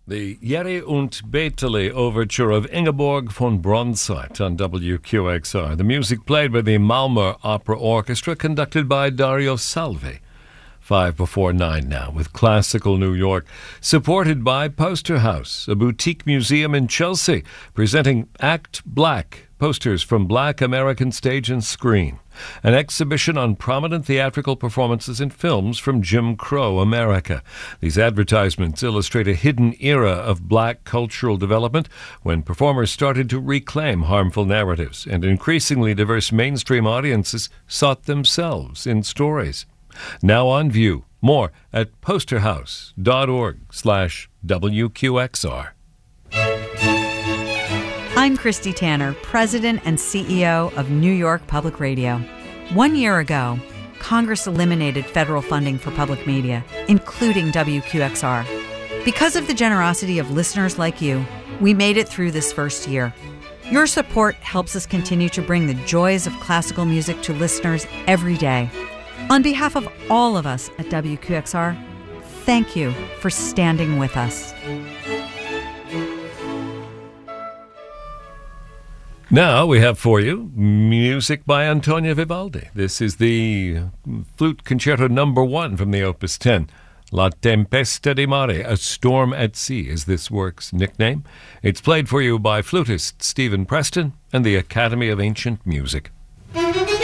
The Jere und Beteli overture of Ingeborg von Bronseit on WQXR. The music played by the Malmö Opera Orchestra, conducted by Dario Salvi. 9:05 now, with Classical New York, supported by Poster House, a boutique museum in Chelsea, presenting Act Black, posters from Black American stage and screen, an exhibition on prominent theatrical performances in films from Jim Crow America. These advertisements illustrate a hidden era of black cultural development when performers started to reclaim harmful narratives and increasingly diverse mainstream audiences sought themselves in stories. Now on view. More at posterhouse.org/WQXR. I'm Christy Tanner, President and CEO of New York Public Radio. 1 year ago, Congress eliminated federal funding for public media, including WQXR. Because of the generosity of listeners like you, we made it through this first year. Your support helps us continue to bring the joys of classical music to listeners every day. On behalf of all of us at WQXR, thank you for standing with us. Now we have for you music by Antonio Vivaldi. This is the Flute Concerto No. 1 from the Opus 10. La Tempesta di Mare, A Storm at Sea, is this work's nickname. It's played for you by flutist Stephen Preston and the Academy of Ancient Music.